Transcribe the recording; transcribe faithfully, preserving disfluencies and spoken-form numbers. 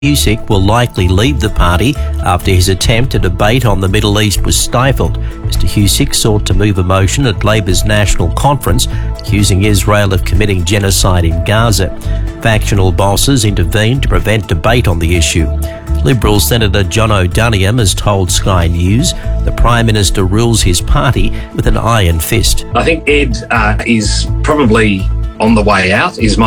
Husic will likely leave the party after his attempt at debate on the Middle East was stifled. Mister Husic sought to move a motion at Labor's National Conference accusing Israel of committing genocide in Gaza. Factional bosses intervened to prevent debate on the issue. Liberal Senator John O'Donoghue has told Sky News the Prime Minister rules his party with an iron fist. I think Ed uh, is probably on the way out, is my